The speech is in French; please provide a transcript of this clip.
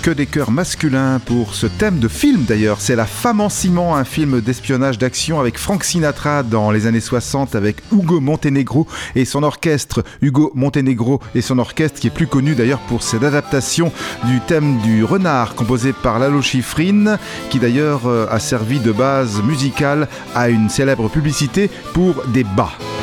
que des chœurs masculins pour ce thème de film d'ailleurs. C'est La Femme en ciment, un film d'espionnage d'action avec Frank Sinatra dans les années 60 avec Hugo Montenegro et son orchestre. Hugo Montenegro et son orchestre qui est plus connu d'ailleurs pour cette adaptation du thème du renard composé par Lalo Schifrin, qui d'ailleurs a servi de base musicale à une célèbre publicité pour des bas.